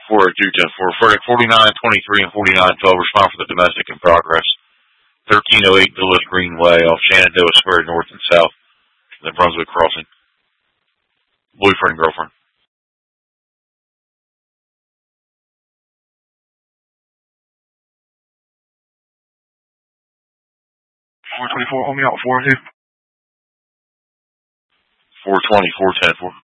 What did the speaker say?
402-10-4. 4923 and 4912 respond for the domestic in progress. 1308 Villas Greenway off Shenandoah Square north and south. The Brunswick Crossing. Boyfriend and girlfriend. 424, hold me out, 4 2. 420, 410, 4.